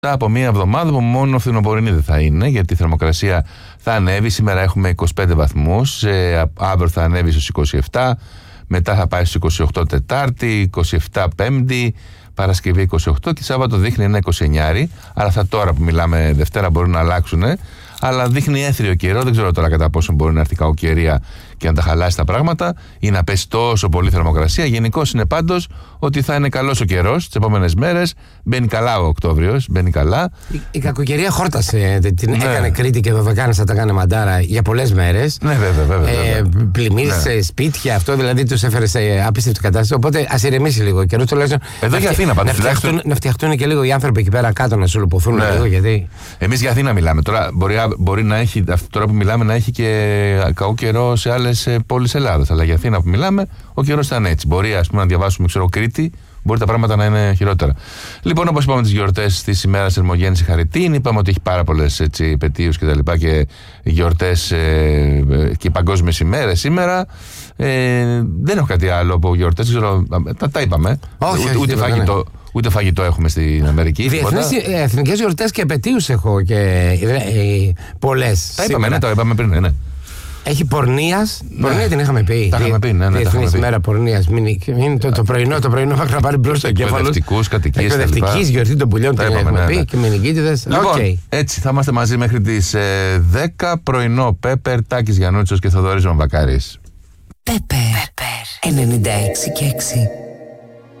από μία εβδομάδα που μόνο φθινοπορεινή δεν θα είναι, γιατί η θερμοκρασία θα ανέβει. Σήμερα έχουμε 25 βαθμούς, αύριο θα ανέβει στους 27, μετά θα πάει στους 28 Τετάρτη, 27 Πέμπτη, Παρασκευή 28 και Σάββατο δείχνει ένα 29. Αλλά αυτά τώρα που μιλάμε Δευτέρα μπορεί να αλλάξουν. Αλλά δείχνει έθριο καιρό. Δεν ξέρω τώρα κατά πόσο μπορεί να έρθει κακοκαιρία και να τα χαλάσει τα πράγματα ή να πέσει τόσο πολύ θερμοκρασία. Γενικώς είναι πάντως ότι θα είναι καλός ο καιρός τις επόμενες μέρες. Μπαίνει καλά ο Οκτώβριος, μπαίνει καλά. Η κακοκαιρία χόρτασε. Την έκανε Κρήτη και Δωδεκάνησα, τα έκανε μαντάρα για πολλές μέρες. Ναι, βέβαια. Πλημμύρισε σπίτια, αυτό δηλαδή τους έφερε σε απίστευτη κατάσταση. Οπότε ας ηρεμήσει λίγο ο καιρός. Εδώ για Αθήνα πάντως. Να φτιαχτούν και λίγο οι άνθρωποι εκεί πέρα κάτω να σουλοποθούν λίγο. Γιατί... Εμείς για Αθήνα μιλάμε. Τώρα μπορεί να έχει, τώρα που μιλάμε, να έχει και κακό καιρό σε άλλες πόλεις Ελλάδας. Αλλά για Αθήνα που μιλάμε, ο καιρός ήταν έτσι. Μπορεί, ας πούμε, να διαβάσουμε, Κρήτη, μπορεί τα πράγματα να είναι χειρότερα. Λοιπόν, όπως είπαμε, τις γιορτές της ημέρας Ερμογέννηση Χαριτίν, είπαμε ότι έχει πάρα πολλές επετείους και τα λοιπά και γιορτές και παγκόσμιες ημέρες σήμερα. Δεν έχω κάτι άλλο από γιορτές, ξέρω, τα είπαμε. Ούτε φαγητό έχουμε στην Αμερική. Εθνικές γιορτές και επετείους έχω και πολλές. Τα είπαμε, τα είπαμε πριν, ναι. Έχει πορνείας. Πορνεία την είχαμε πει. Τα είχαμε πει, ναι. Διεθνής ημέρα πορνείας. Είναι το πρωινό θα πάρει μπροστά το κέφαλος. Εκπαιδευτικούς, κατοικίες. Εκπαιδευτικής γιορτή των πουλιών τα έχουμε πει και μηνικίτιδες. Λοιπόν, έτσι θα είμαστε μαζί μέχρι τις 10. Πρωινό Πέπερ, Τάκης Γιαννούτσος και Θοδωρής Βαμβακάρης. Πέπερ 96 και 6.